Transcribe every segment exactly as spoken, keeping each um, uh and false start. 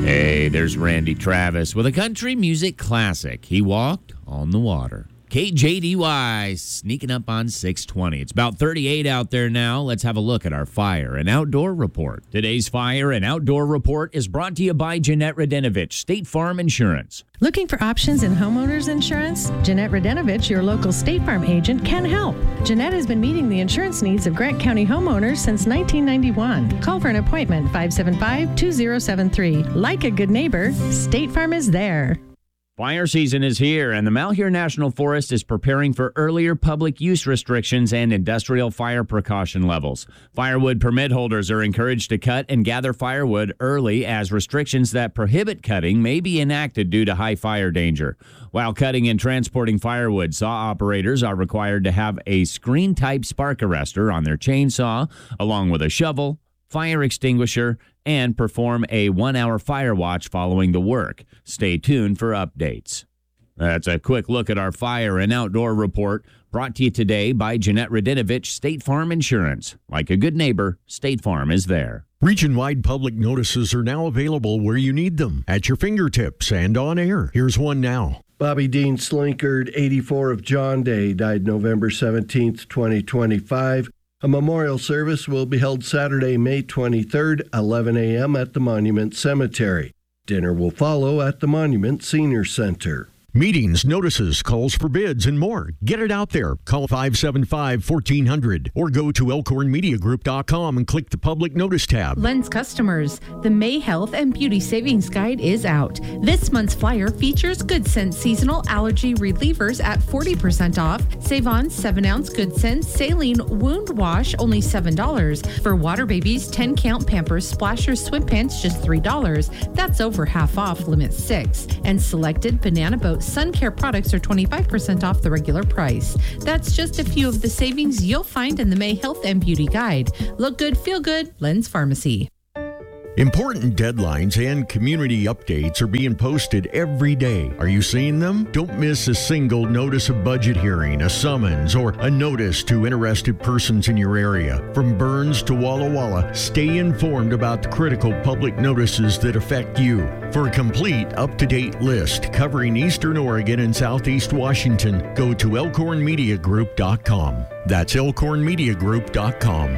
Hey, there's Randy Travis with a country music classic. He walked on the water. K J D Y sneaking up on six twenty. It's about thirty-eight out there now. Let's have a look at our fire and outdoor report. Today's fire and outdoor report is brought to you by Jeanette Radenovich, State Farm Insurance. Looking for options in homeowners insurance? Jeanette Radenovich, your local State Farm agent, can help. Jeanette has been meeting the insurance needs of Grant County homeowners since nineteen ninety-one. Call for an appointment, five seven five, two zero seven three. Like a good neighbor, State Farm is there. Fire season is here, and the Malheur National Forest is preparing for earlier public use restrictions and industrial fire precaution levels. Firewood permit holders are encouraged to cut and gather firewood early, as restrictions that prohibit cutting may be enacted due to high fire danger. While cutting and transporting firewood, saw operators are required to have a screen-type spark arrestor on their chainsaw, along with a shovel, fire extinguisher, and perform a one-hour fire watch following the work. Stay tuned for updates. That's a quick look at our fire and outdoor report, brought to you today by Jeanette Radenovich, State Farm Insurance. Like a good neighbor, State Farm is there. Region-wide public notices are now available where you need them, at your fingertips and on air. Here's one now. Bobby Dean Slinkard, eighty-four, of John Day, died November seventeenth, twenty twenty-five. A memorial service will be held Saturday, May twenty-third, eleven a.m. at the Monument Cemetery. Dinner will follow at the Monument Senior Center. Meetings, notices, calls for bids, and more. Get it out there. Call five seven five, one four zero zero or go to elkhorn media group dot com and click the Public Notice tab. Lens customers, the May Health and Beauty Savings Guide is out. This month's flyer features Good Sense seasonal allergy relievers at forty percent off. Save on seven ounce Good Sense saline wound wash, only seven dollars. For Water Babies, ten count Pampers Splashers Swim Pants, just three dollars. That's over half off, limit six. And selected Banana Boat sun care products are twenty-five percent off the regular price. That's just a few of the savings you'll find in the May Health and Beauty Guide. Look good, feel good, Lens Pharmacy. Important deadlines and community updates are being posted every day. Are you seeing them? Don't miss a single notice of budget hearing, a summons, or a notice to interested persons in your area. From Burns to Walla Walla, stay informed about the critical public notices that affect you. For a complete, up-to-date list covering Eastern Oregon and Southeast Washington, go to elkhorn media group dot com. That's elkhorn media group dot com.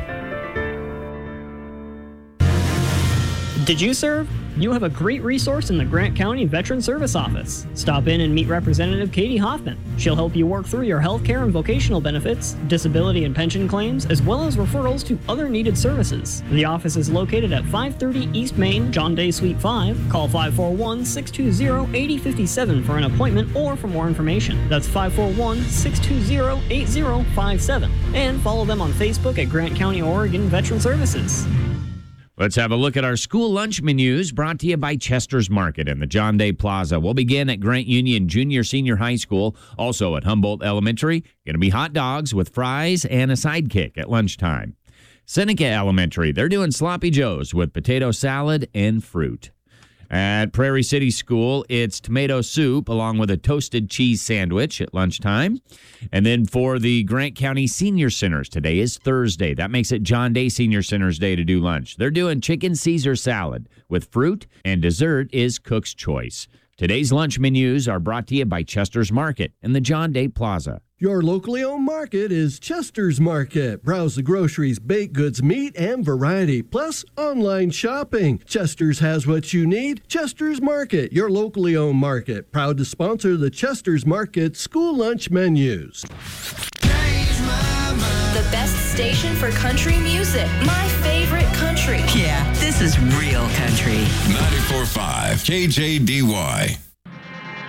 Did you serve? You have a great resource in the Grant County Veteran Service Office. Stop in and meet Representative Katie Hoffman. She'll help you work through your health care and vocational benefits, disability and pension claims, as well as referrals to other needed services. The office is located at five thirty East Main, John Day Suite five. Call five four one, six two zero, eight zero five seven for an appointment or for more information. That's five four one, six two zero, eight zero five seven. And follow them on Facebook at Grant County, Oregon Veteran Services. Let's have a look at our school lunch menus, brought to you by Chester's Market and the John Day Plaza. We'll begin at Grant Union Junior Senior High School, also at Humboldt Elementary. Going to be hot dogs with fries and a sidekick at lunchtime. Seneca Elementary, they're doing sloppy joes with potato salad and fruit. At Prairie City School, it's tomato soup along with a toasted cheese sandwich at lunchtime. And then for the Grant County Senior Centers, today is Thursday. That makes it John Day Senior Centers Day to do lunch. They're doing chicken Caesar salad with fruit, and dessert is Cook's Choice. Today's lunch menus are brought to you by Chester's Market and the John Day Plaza. Your locally owned market is Chester's Market. Browse the groceries, baked goods, meat, and variety, plus online shopping. Chester's has what you need. Chester's Market, your locally owned market. Proud to sponsor the Chester's Market school lunch menus. The best station for country music. My favorite country. Yeah, this is real country. ninety-four point five K J D Y.